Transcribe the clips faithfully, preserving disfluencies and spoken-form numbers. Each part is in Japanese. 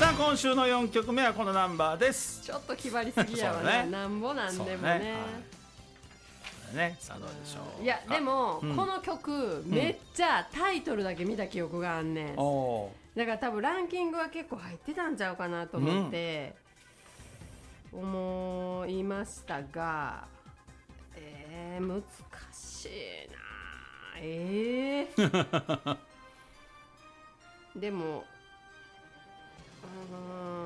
さあ今週のよんきょくめはこのナンバーです。 ちょっと気張りすぎやわ ね, ねなんぼなんでも ね, ね, はいねさあどうでしょう。 いやでも、うん、この曲、 うん、 めっちゃタイトルだけ見た記憶があんねん。おだから多分ランキングは結構入ってたんちゃうかなと思って、うん、思いましたが、えー、難しいなえー、でもうー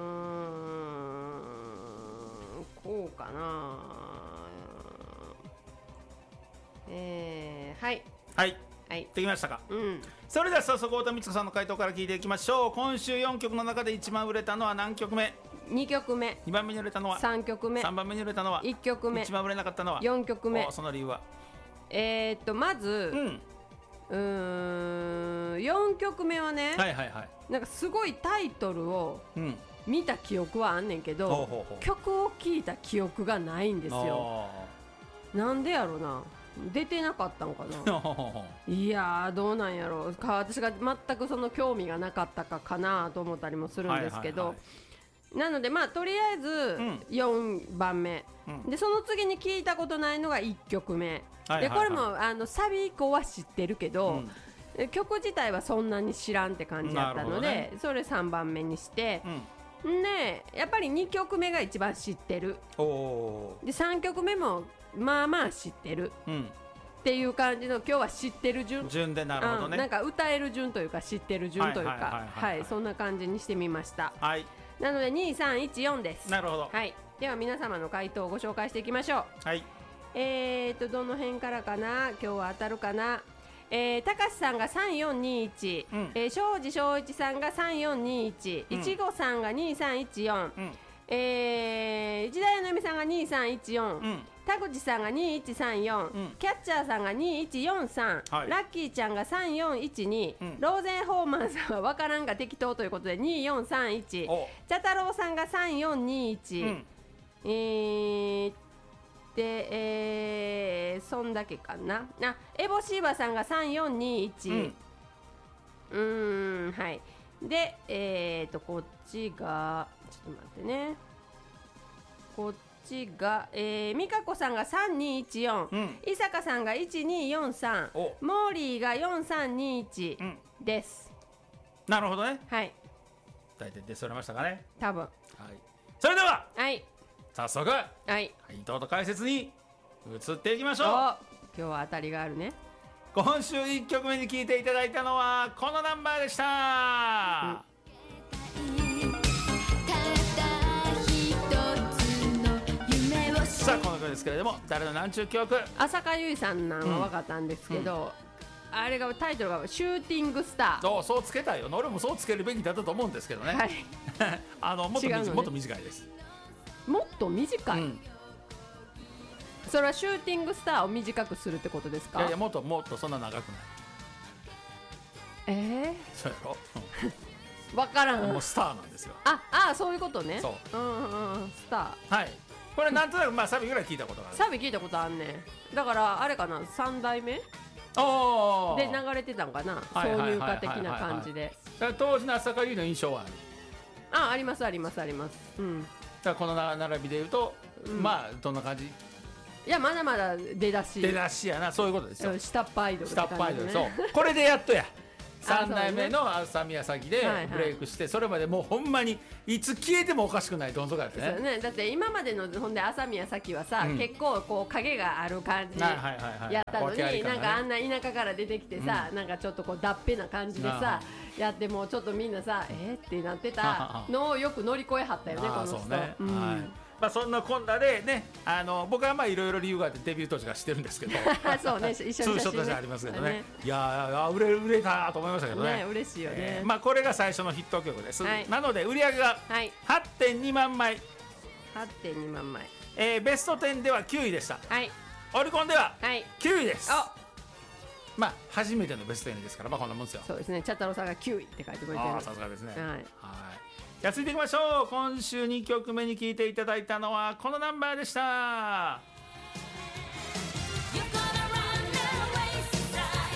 んこうかなえー、はいはいはい、できましたか、うん、それでは早速太田光子さんの回答から聞いていきましょう。今週よんきょくの中で一番売れたのは何曲目？ にきょくめ。 にばんめに売れたのはさんきょくめ。 さんばんめに売れたのはいっきょくめ。 一番売れなかったのはよんきょくめ。 その理由はえー、っとまず、うん、うーんよんきょくめはね、はいはいはい、なんかすごいタイトルを見た記憶はあんねんけど、うん、ほうほうほう曲を聴いた記憶がないんですよ。なんでやろな、出てなかったのかないやーどうなんやろうか、私が全くその興味がなかったかかなと思ったりもするんですけど、はいはいはい、なのでまあとりあえずよんばんめ、うん、でその次に聞いたことないのがいっきょくめ、はいはいはい、でこれもあのサビ以降は知ってるけど、うん、曲自体はそんなに知らんって感じだったので、ね、それさんばんめにして、うん、でやっぱりにきょくめが一番知ってる。おでさんきょくめもまあまあ知ってる、うん、っていう感じの今日は知ってる順順で、なるほどね、 うん、なんか歌える順というか知ってる順というか、はいそんな感じにしてみました、はい、なのでにさんいちよんです。 なるほど、 はい、では皆様の回答をご紹介していきましょう。はい、えーとどの辺からかな、今日は当たるかな。えー、たかしさんがさんよんにいち、うん、えー、庄司正一さんがさんよんにいち、いちごさんがにさんいちよん、うん、えー、一大のみさんがにさんいちよん、うん、田口さんがにいちさんよん、うん、キャッチャーさんがにいちよんさん、はい、ラッキーちゃんがさんよんいちに、うん、ローゼンホーマンさんは分からんが適当ということでによんさんいち、茶太郎さんがさんよんにいち、うん、えーで、えー、そんだけかなあ。エボシーバさんがさんよんにいち、うん、うーんはいでえーとこっちがちょっと待ってね、こっちが、えー、美香子さんがさんにいちよん、うん、伊坂さんがいちによんさん、モーリーがよんさんにいちです、 うん、なるほどね。 はい、 大体出それましたかね多分。はい、 それでは、 はい、 早速、はい、回答と解説に移っていきましょう。 今日は当たりがあるね。 今週いっきょくめに聴いていただいたのはこのナンバーでした、うん、さあこの曲ですけれども誰のなんちゅう曲。 浅香唯さんなんは分かったんですけど、うん、あれがタイトルがシューティングスター。 そうそうつけたいよ。俺もそうつけるべきだったと思うんですけどね、はい、あのもっと、ね、もっと短いです。 もっと短い、うん、それはシューティングスターを短くするってことですか。 いやいやもっともっとそんな長くない。 えー、 そうやろ分からん。 もうスターなんですよ。 ああそういうことね。そう、うんうん、スター。はい、 これなんとなくまあサビぐらい聞いたことがある。 サビ聞いたことあんねん。だからあれかな、さんだいめで流れてたんかな、挿入歌的な感じで。 当時の浅香唯の印象はある。 あありますありますあります、うん、 だこの並びでいうと、うん、まあどんな感じ。 いやまだまだ出だし出だしやな。そういうことですよ。 下っ端アイドル、ね、 下っ端アイドル。そうこれでやっとやさんだいめの浅宮咲でブレイクして、はいはい、それまでもうほんまにいつ消えてもおかしくないどん底やって ね, ねだって今までのほんで浅宮咲はさ、うん、結構こう影がある感じやったのに、ね、なんかあんな田舎から出てきてさ、うん、なんかちょっとこうだっぺな感じでさやってもうちょっとみんなさえー、ってなってたのをよく乗り越えはったよねこの人。そうね、うん、はいまあ、そんなこんなでね、あの僕はまあいろいろ理由があってデビュー当時から知ってるんですけどそうね、一緒に写真ね、 ツーショットじゃありますけどね、ねいやー売れ売れたと思いましたけどね。 ね嬉しいよね、 えーまあ、これが最初のヒット曲です、はい、なので売り上げが はってんにまんまい、 はってんにまんまい、 えー、ベストじゅうではきゅういでした、はい、オリコンではきゅういです、はい、まあ初めてのベストじゅうですから、まあこんなもんですよ。 そうですね、茶太郎さんがきゅういって書いてくれてる。 あさすがですね。はい、はいじゃあ続いていきましょう。今週にきょくめに聴いていただいたのはこのナンバーでした。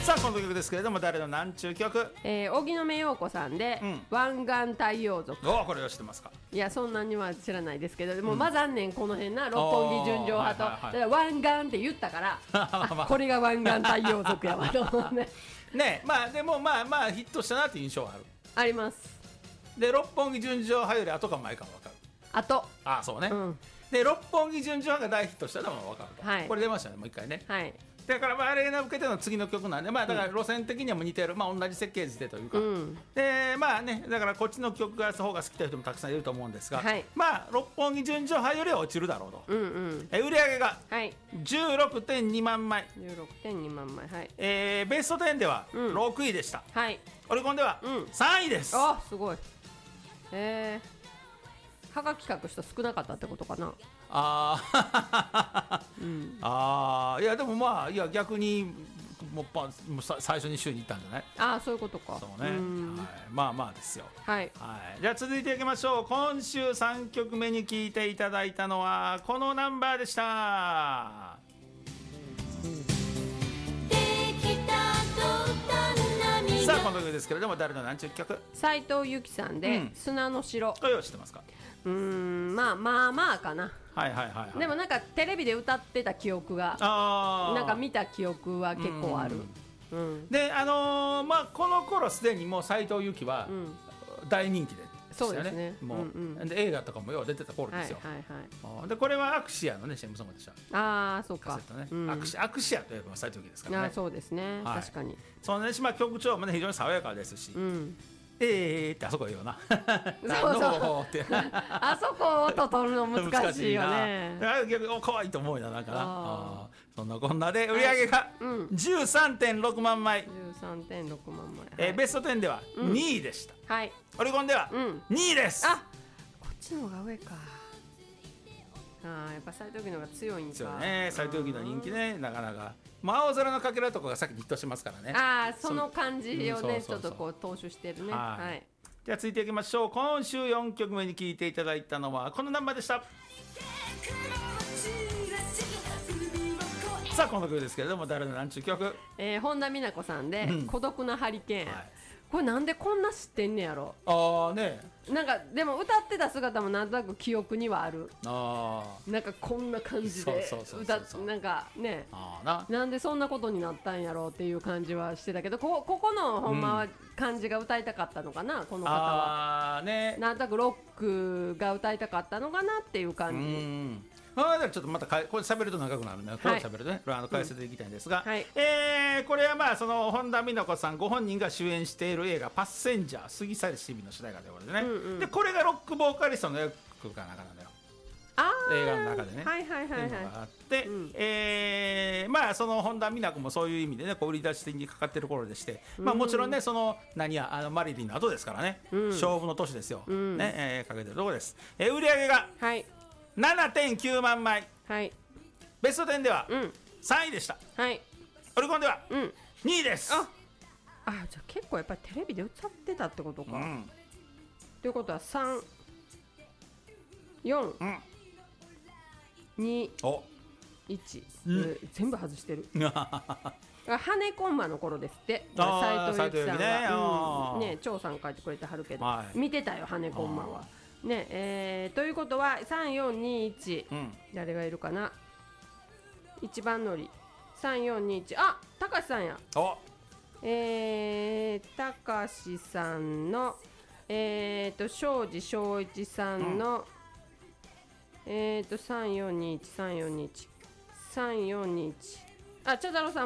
さあこの曲ですけれども誰のなんちゅう曲、 えー、荻野目洋子さんで、うん、湾岸太陽族。 おこれを知ってますか？いやそんなには知らないですけど、でも、うん、まざんねんこの辺な六本木純情派と、はいはいはい、湾岸って言ったからこれが湾岸太陽族やわと思うねね。まあでもまあまあヒットしたなっていう印象はある。 あります。で六本木純情派より後か前かも分かる。 後。 ああそうね、うん、で六本木純情派が大ヒットしたのも分かると、はい、これ出ましたねもう一回ね。はい。だからまああれに向けての次の曲なんで、まあだから路線的にはも似てる、まあ同じ設計図でというか、うん、でまあねだからこっちの曲が方が好きな人もたくさんいると思うんですが、はい、まあ六本木純情派よりは落ちるだろうと、うんうん、え売り上げが じゅうろくてんにまんまい、 じゅうろくてんにまんまい、はい、 えー、ベストじゅうではろくいでした、うん、はい、オリコンではさんいです。 あすごい。えー、はがき書く人少なかったってことかな。 あー、うん、あーいやでもまあいや逆にもうもう最初に週に行ったんじゃない？ ああそういうことか。 そうね、はい、まあまあですよ。はい、はい、じゃあ続いていきましょう。今週さんきょくめに聴いていただいたのはこのナンバーでした。さあこの曲ですけれども誰のなんちゅう曲？ 斉藤由貴さんで、うん、砂の城。 これを知ってますか？ うーんまあまあまあかな。 はいはいはい、はい、 でもなんかテレビで歌ってた記憶があなんか見た記憶は結構ある。 うんうん、であのー、まあこの頃すでにもう斉藤由貴は大人気で、ね、うん、 そうですね。 もう、うんうん、で映画とかもよう出てた頃ですよ。はいはいはい、でこれはアクシアのね シーエム ソングでした。 ああそうか。 ねうん、アクシアクシアといえば斉藤由貴ですからね。 あそうですね、はい、確かに。 そのねまあ曲調もね非常に爽やかですし。うんえーってあそこ言うよな。 そうそう。あそこ音取るの難しいよね。 逆に可愛いと思うよなんかな。あそんなこんなで売り上げが じゅうさんてんろくまんまい。じゅうさんてんろくまんまい。えー、ベストじゅうではにいでした。うん、はい。オリコンではにいです。 あ、こっちの方が上か。ああやっぱ斉藤由貴の方が強いんか。 強いね。斉藤由貴の人気ねなかなか。青空のかけらとかがさっきヒットしますからね。 ああその感じをねちょっとこう踏襲してるね。はい、はい、 じゃあ続いていきましょう。今週よんきょくめに聴いていただいたのはこのナンバーでした。さあこの曲ですけれども誰のなんちゅう曲、 えー、本田美奈子さんで、うん、孤独なハリケーン、はい、これなんでこんな知ってんねやろ。 ああねなんかでも歌ってた姿もなんとなく記憶にはある。あなんかこんな感じで歌ってなんかねあななんでそんなことになったんやろうっていう感じはしてたけど、こここのほんまは感じが歌いたかったのかな、うん、この方はあ、ね、なんとなくロックが歌いたかったのかなっていう感じ。うんあちょっとまたかこれ喋ると長くなるので、これ喋るね、あの解説いきたいんですが、うんはいえー、これはまあその本田美奈子さんご本人が主演している映画パッセンジャー過ぎ去りし日の主題歌ということでね、うんうん、でこれがロックボーカリストの役かなんかなんだよ。あ映画の中でね、はいはいはいはい、っていうのがあって、うんえー、まあその本田美奈子もそういう意味でねこう売り出しにかかってる頃でして、うん、まあもちろんねその何やあのマリリンの後ですからね、うん、勝負の年ですよ、うんねえー、かけてるところです、えー、売り上げが、はいななてんきゅうまんまい、はい、ベストじゅうではさんいでした、はい、オリコンではにいです。 ああじゃあ結構やっぱりテレビで歌ってたってことか、うん、ということはさん、よん、に、いち、うん、全部外してるハネコンマの頃ですって斉藤由貴さんは、うん、ね張さん書いてくれてはるけど、はい、見てたよハネコンマはねえー、ということはさんよんにいち、うん、誰がいるかな一番乗りさんよんにいちあたかしさんやえー、たかしさんのえーと庄司正一さんの、うん、えーとさんよんにいちさんよんにいちさんよんにいちあ茶太郎さん